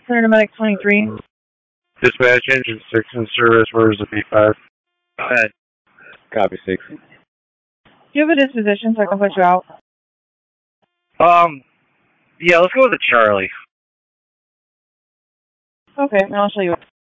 Center Medic 23. Dispatch engine 6 in service. Where's the P5? Copy 6. Do you have a disposition so I can put you out? Yeah, let's go with the Charlie. Okay, and I'll show you.